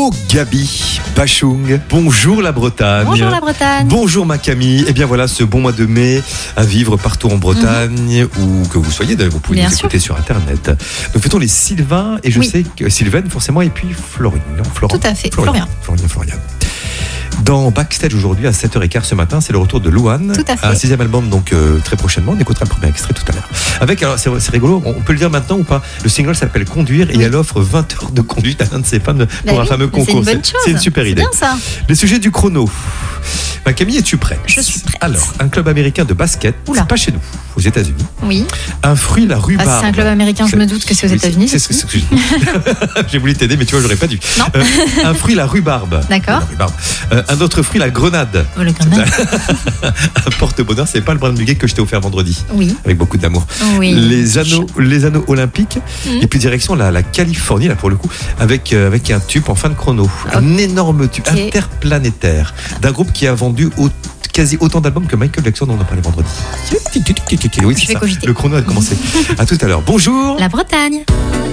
Oh Gabi Bachung, bonjour la Bretagne. Bonjour la Bretagne. Bonjour ma Camille. Et bien voilà ce bon mois de mai à vivre partout en Bretagne, où que vous soyez d'ailleurs, vous pouvez nous écouter sur internet. Nous fêtons les Sylvains et je sais que Sylvaine forcément et puis Florine. Non, Florent. Tout à fait, Florian. Dans Backstage aujourd'hui à 7h15 ce matin, c'est le retour de Louane. Tout à fait. Un 6e album donc très prochainement. On écoutera le premier extrait tout à l'heure. Avec, alors c'est rigolo, on peut le dire maintenant ou pas, le single s'appelle Conduire et elle offre 20 heures de conduite à l'un de ses fans pour un fameux concours. C'est une bonne chose. C'est une super idée. C'est bien ça. Les sujets du chrono. Camille, es-tu prête? Je suis prête. Alors, un club américain de basket, Oula. c'est pas chez nous, aux États-Unis. Oui. Un fruit, la rhubarbe. Ah, c'est un club américain, je me doute que c'est aux États-Unis. C'est ce que j'ai dit. J'ai voulu t'aider, mais tu vois, j'aurais pas dû. Non. Un fruit, la rhubarbe. D'accord. La rhubarbe. Un autre fruit, la grenade. Oh, le grenade. Un porte-bonheur, c'est pas le brin de muguet que je t'ai offert vendredi. Oui. Avec beaucoup d'amour. Oui. Les anneaux olympiques. Et puis direction la Californie, là pour le coup, avec un tube en fin de chrono. Un énorme tube interplanétaire d'un groupe qui a vendu quasi autant d'albums que Michael Jackson, dont on a parlé vendredi. Oui, c'est ça. Cogiter. Le chrono a commencé. À tout à l'heure. Bonjour. La Bretagne.